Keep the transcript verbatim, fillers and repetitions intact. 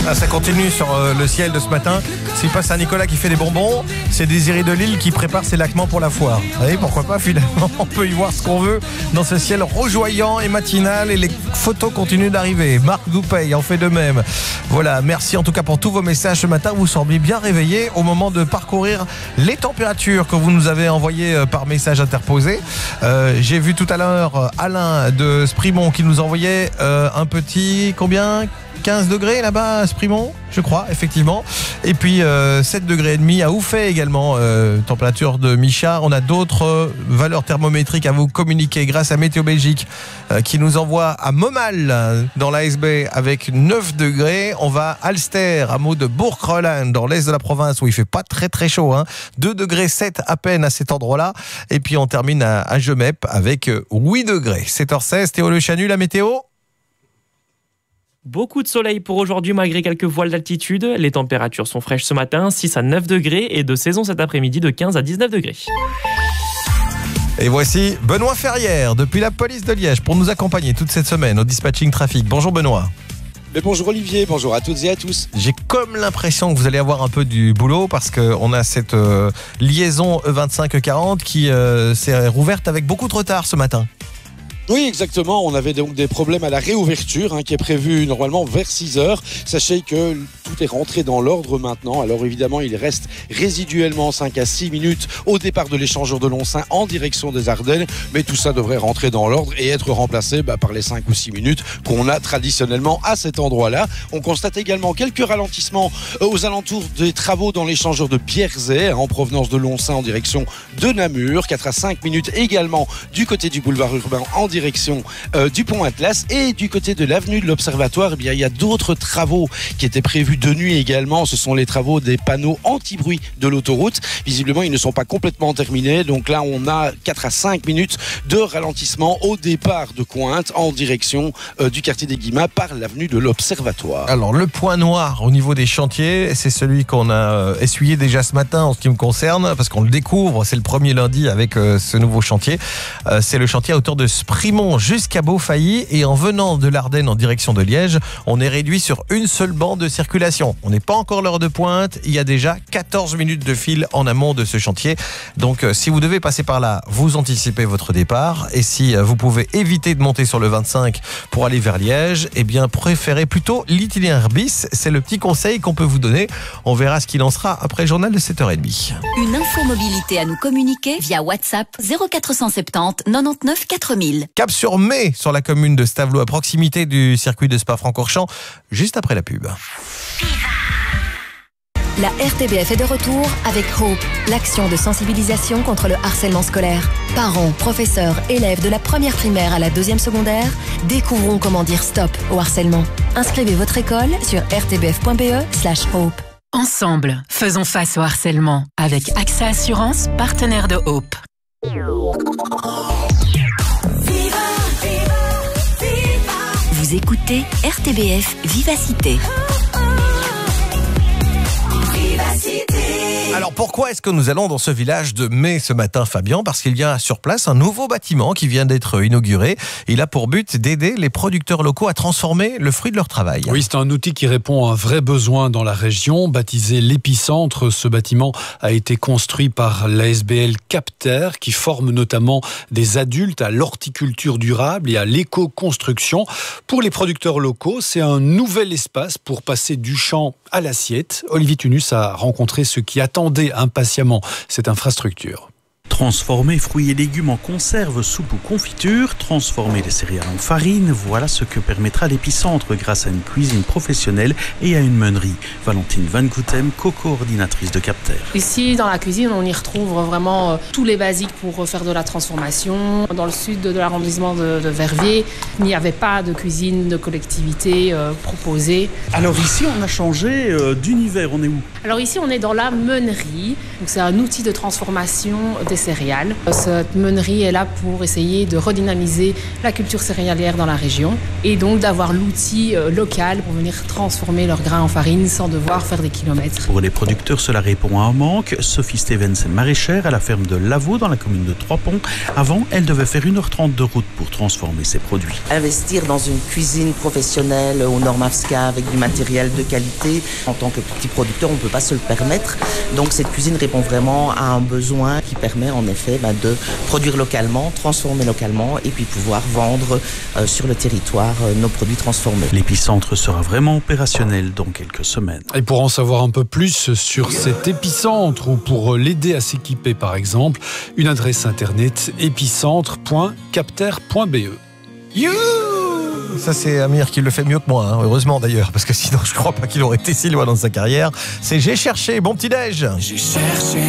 Ah, ça continue sur euh, le ciel de ce matin. C'est pas Saint-Nicolas qui fait des bonbons, c'est Désiré de Lille qui prépare ses laquements pour la foire. Vous voyez, pourquoi pas, finalement, on peut y voir ce qu'on veut dans ce ciel rougeoyant et matinal, et les photos continuent d'arriver. Marc Doupey en fait de même. Voilà, merci en tout cas pour tous vos messages ce matin. Vous semblez bien réveillés au moment de parcourir les températures que vous nous avez envoyées par message interposé. Euh, j'ai vu tout à l'heure Alain de Sprimont qui nous envoyait euh, un petit, combien ? quinze degrés là-bas à Sprimont, je crois, effectivement. Et puis euh, sept degrés et demi à Ouffet également, euh, température de mi-char. On a d'autres euh, valeurs thermométriques à vous communiquer grâce à Météo Belgique euh, qui nous envoie à Momal dans l'A S B avec neuf degrés. On va à Alster, hameau de Bourg-Roland dans l'est de la province où il fait pas très très chaud, hein. deux degrés sept à peine à cet endroit-là. Et puis on termine à, à Gemep avec huit degrés. sept heures seize, Théo Le Chanu, la météo ? Beaucoup de soleil pour aujourd'hui malgré quelques voiles d'altitude. Les températures sont fraîches ce matin, six à neuf degrés, et de saison cet après-midi de quinze à dix-neuf degrés. Et voici Benoît Ferrière depuis la police de Liège pour nous accompagner toute cette semaine au dispatching trafic. Bonjour Benoît. Mais bonjour Olivier, bonjour à toutes et à tous. J'ai comme l'impression que vous allez avoir un peu du boulot parce qu'on a cette euh, liaison E vingt-cinq quarante qui euh, s'est rouverte avec beaucoup de retard ce matin. Oui, exactement. On avait donc des problèmes à la réouverture hein, qui est prévue normalement vers six heures. Sachez que tout est rentré dans l'ordre maintenant. Alors évidemment, il reste résiduellement cinq à six minutes au départ de l'échangeur de Loncin en direction des Ardennes. Mais tout ça devrait rentrer dans l'ordre et être remplacé bah, par les cinq ou six minutes qu'on a traditionnellement à cet endroit-là. On constate également quelques ralentissements aux alentours des travaux dans l'échangeur de Bierzet en provenance de Loncin en direction de Namur. quatre à cinq minutes également du côté du boulevard urbain en direction direction euh, du pont Atlas, et du côté de l'avenue de l'Observatoire, eh bien, il y a d'autres travaux qui étaient prévus de nuit également. Ce sont les travaux des panneaux anti-bruit de l'autoroute. Visiblement, ils ne sont pas complètement terminés. Donc là, on a quatre à cinq minutes de ralentissement au départ de Cointe en direction euh, du quartier des Guillemas par l'avenue de l'Observatoire. Alors, le point noir au niveau des chantiers, c'est celui qu'on a essuyé déjà ce matin en ce qui me concerne, parce qu'on le découvre, c'est le premier lundi avec euh, ce nouveau chantier. Euh, c'est le chantier à hauteur de Sprimont jusqu'à Beaufailly, et en venant de l'Ardenne en direction de Liège, on est réduit sur une seule bande de circulation. On n'est pas encore l'heure de pointe, il y a déjà quatorze minutes de file en amont de ce chantier. Donc euh, si vous devez passer par là, vous anticipez votre départ, et si euh, vous pouvez éviter de monter sur le vingt-cinq pour aller vers Liège, eh bien préférez plutôt l'itinéraire bis. C'est le petit conseil qu'on peut vous donner. On verra ce qu'il en sera après le journal de sept heures trente. Une info mobilité à nous communiquer via WhatsApp zéro quatre cent soixante-dix quatre-vingt-dix-neuf quatre mille. Cap sur Mai, sur la commune de Stavelot, à proximité du circuit de Spa-Francorchamps, juste après la pub. La R T B F est de retour avec Hope, l'action de sensibilisation contre le harcèlement scolaire. Parents, professeurs, élèves de la première primaire à la deuxième secondaire, découvrons comment dire stop au harcèlement. Inscrivez votre école sur r t b f point b e slash hope. Ensemble, faisons face au harcèlement avec A X A Assurance, partenaire de Hope. Vous écoutez R T B F Vivacité. Alors pourquoi est-ce que nous allons dans ce village de Mai ce matin, Fabien ? Parce qu'il y a sur place un nouveau bâtiment qui vient d'être inauguré. Il a pour but d'aider les producteurs locaux à transformer le fruit de leur travail. Oui, c'est un outil qui répond à un vrai besoin dans la région. Baptisé l'Épicentre, ce bâtiment a été construit par l'A S B L Capter, qui forme notamment des adultes à l'horticulture durable et à l'éco-construction. Pour les producteurs locaux, c'est un nouvel espace pour passer du champ à l'assiette. Olivier Tunus a rencontré ceux qui attendaient impatiemment cette infrastructure. Transformer fruits et légumes en conserve, soupe ou confiture, transformer les céréales en farine, voilà ce que permettra l'Épicentre grâce à une cuisine professionnelle et à une meunerie. Valentine Van Goutem, co-coordinatrice de Capter. Ici, dans la cuisine, on y retrouve vraiment euh, tous les basiques pour faire de la transformation. Dans le sud de l'arrondissement de, de Verviers, il n'y avait pas de cuisine de collectivité euh, proposée. Alors ici, on a changé euh, d'univers, on est où ? Alors ici, on est dans la meunerie. Donc, c'est un outil de transformation des céréales céréales. Cette meunerie est là pour essayer de redynamiser la culture céréalière dans la région et donc d'avoir l'outil local pour venir transformer leurs grains en farine sans devoir faire des kilomètres. Pour les producteurs, cela répond à un manque. Sophie Stevens est maraîchère à la ferme de Lavaux dans la commune de Trois-Ponts. Avant, elle devait faire une heure trente de route pour transformer ses produits. Investir dans une cuisine professionnelle aux normes A F S C A avec du matériel de qualité, en tant que petit producteur, on ne peut pas se le permettre. Donc cette cuisine répond vraiment à un besoin qui permet en effet bah, de produire localement, transformer localement et puis pouvoir vendre euh, sur le territoire euh, nos produits transformés. L'épicentre sera vraiment opérationnel dans quelques semaines. Et pour en savoir un peu plus sur cet épicentre ou pour l'aider à s'équiper par exemple, une adresse internet épicentre point capter point b e. You Ça c'est Amir qui le fait mieux que moi, hein. Heureusement d'ailleurs, parce que sinon je crois pas qu'il aurait été si loin dans sa carrière. C'est J'ai cherché, bon petit déj. J'ai cherché